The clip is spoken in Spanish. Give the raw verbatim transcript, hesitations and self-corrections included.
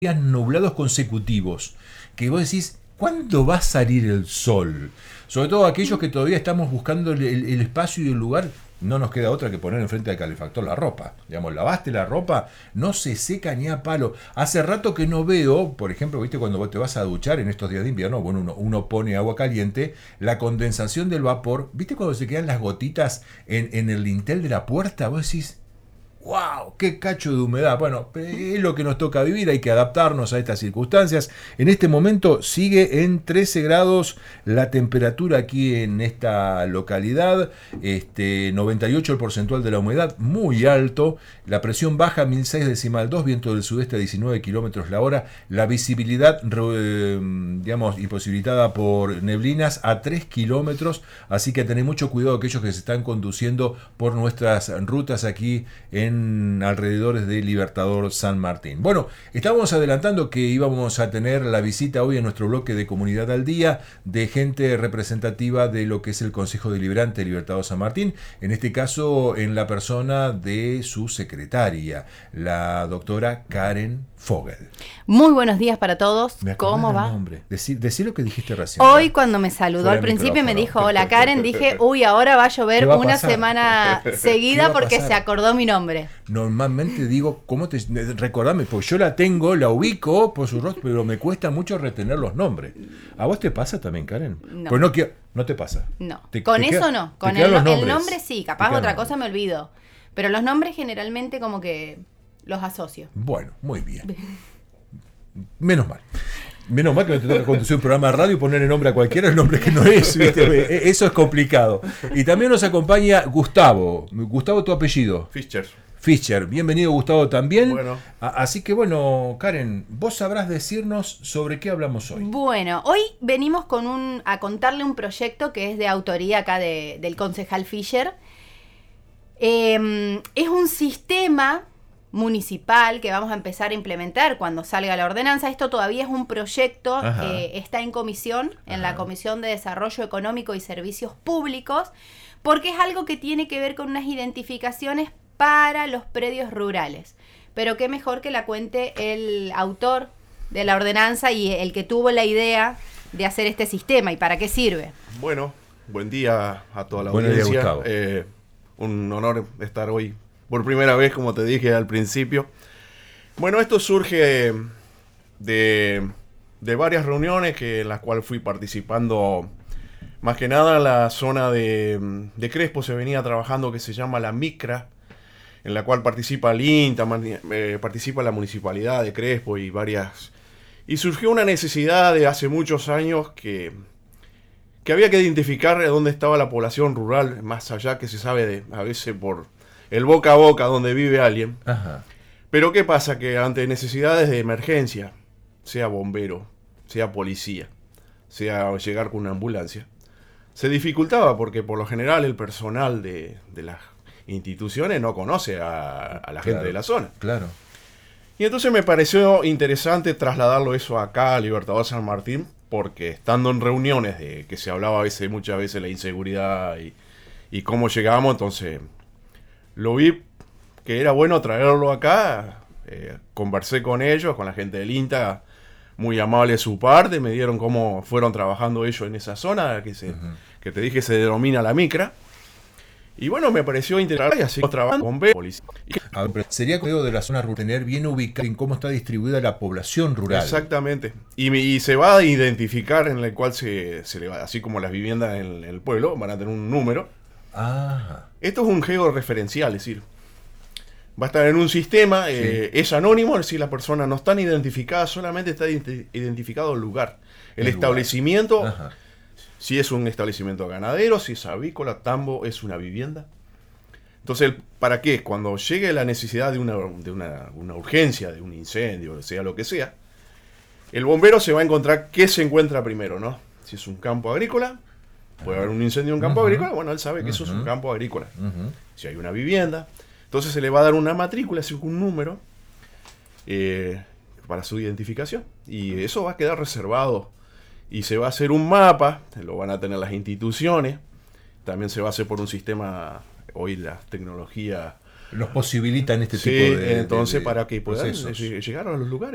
días nublados consecutivos, que vos decís, ¿cuándo va a salir el sol? Sobre todo aquellos que todavía estamos buscando el, el, el espacio y el lugar, no nos queda otra que poner enfrente del calefactor la ropa. Digamos, lavaste la ropa, no se seca ni a palo. Hace rato que no veo, por ejemplo, viste cuando vos te vas a duchar en estos días de invierno, bueno, uno, uno pone agua caliente, la condensación del vapor, viste cuando se quedan las gotitas en, en el lintel de la puerta, vos decís, ¡wow! ¡Qué cacho de humedad! Bueno, es lo que nos toca vivir, hay que adaptarnos a estas circunstancias. En este momento sigue en trece grados la temperatura aquí en esta localidad, este, noventa y ocho el porcentual de la humedad, muy alto, la presión baja mil seis decimal dos, viento del sudeste a diecinueve kilómetros la hora, la visibilidad, eh, digamos, imposibilitada por neblinas a tres kilómetros, así que tened mucho cuidado aquellos que se están conduciendo por nuestras rutas aquí en En alrededores de Libertador San Martín. Bueno, estábamos adelantando que íbamos a tener la visita hoy en nuestro bloque de Comunidad al Día de gente representativa de lo que es el Consejo Deliberante de Libertador San Martín, en este caso en la persona de su secretaria, la doctora Karen Fogel. Muy buenos días para todos. ¿Cómo va? Decí, decí lo que dijiste recién. Hoy ¿verdad? Cuando me saludó al principio me dijo, hola Karen, dije, uy, ahora va a llover una semana seguida porque se acordó mi nombre. Normalmente digo, ¿cómo te recordame? Porque yo la tengo, la ubico por su rostro, pero me cuesta mucho retener los nombres. ¿A vos te pasa también, Karen? No. Pues no, no te pasa. No. Te, Con te eso queda, no. Con el, el nombre sí, capaz otra cosa me olvido. Pero los nombres generalmente como que los asocio. Bueno, muy bien. Menos mal. Menos mal que no te toca conducir un programa de radio y ponerle nombre a cualquiera, el nombre que no es, ¿viste? Eso es complicado. Y también nos acompaña Gustavo. Gustavo, tu apellido. Fischer. Fischer, bienvenido Gustavo también. Bueno. Así que bueno, Karen, vos sabrás decirnos sobre qué hablamos hoy. Bueno, hoy venimos con un a contarle un proyecto que es de autoría acá de, del concejal Fischer. Eh, es un sistema municipal que vamos a empezar a implementar cuando salga la ordenanza. Esto todavía es un proyecto, eh, está en comisión, en Ajá. la Comisión de Desarrollo Económico y Servicios Públicos, porque es algo que tiene que ver con unas identificaciones para los predios rurales. Pero qué mejor que la cuente el autor de la ordenanza y el que tuvo la idea de hacer este sistema y para qué sirve. Bueno, buen día a toda la buen audiencia. Día, Gustavo. Eh, un honor estar hoy por primera vez, como te dije al principio. Bueno, esto surge de, de varias reuniones que, en las cuales fui participando. Más que nada en la zona de, de Crespo se venía trabajando que se llama la Micra, en la cual participa el INTA, eh, participa la Municipalidad de Crespo y varias... Y surgió una necesidad de hace muchos años que, que había que identificar dónde estaba la población rural, más allá que se sabe de, a veces por el boca a boca donde vive alguien. Ajá. Pero ¿qué pasa? Que ante necesidades de emergencia, sea bombero, sea policía, sea llegar con una ambulancia, se dificultaba porque por lo general el personal de, de las instituciones no conoce a, a la claro, gente de la zona. Claro. Y entonces me pareció interesante trasladarlo eso acá a Libertador San Martín, porque estando en reuniones de que se hablaba a veces, muchas veces de la inseguridad y, y cómo llegábamos, entonces lo vi que era bueno traerlo acá, eh, conversé con ellos, con la gente del INTA, muy amable de su parte, me dieron cómo fueron trabajando ellos en esa zona, que, se, uh-huh. que te dije se denomina la Micra. Y bueno, me pareció interesante y así trabajando con policía. A ver, sería cuidado de la zona rural, tener bien ubicada en cómo está distribuida la población rural. Exactamente. Y, y se va a identificar en el cual se, se le va, así como las viviendas en, en el pueblo, van a tener un número. Ajá. Esto es un georreferencial, es decir, va a estar en un sistema, sí. eh, es anónimo, es decir, las personas no están identificadas, solamente está identificado el lugar. El, el establecimiento, lugar. Si es un establecimiento ganadero, si es avícola, tambo, es una vivienda. Entonces, ¿para qué? Cuando llegue la necesidad de una, de una, una urgencia, de un incendio, sea lo que sea, el bombero se va a encontrar qué se encuentra primero, ¿no? Si es un campo agrícola, puede haber un incendio en un campo uh-huh. agrícola, bueno, él sabe que uh-huh. eso es un campo agrícola. Uh-huh. Si hay una vivienda, entonces se le va a dar una matrícula, así un número, eh, para su identificación. Y eso va a quedar reservado. Y se va a hacer un mapa, lo van a tener las instituciones, también se va a hacer por un sistema, hoy la tecnología los posibilitan este sí, tipo de... entonces de, de para que puedan procesos. llegar a los lugares.